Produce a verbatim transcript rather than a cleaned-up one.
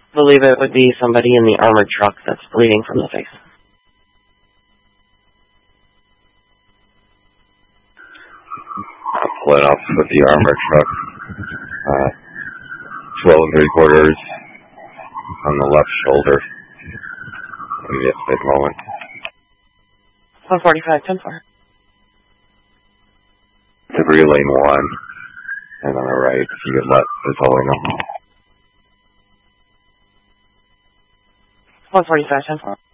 believe it would be somebody in the armored truck that's bleeding from the face. Split up with the armored truck. Uh, twelve and three quarters on the left shoulder. Maybe a big moment. one forty-five, ten four. Debris lane one. And on the right, if you could let the towing know. one forty-five, ten four.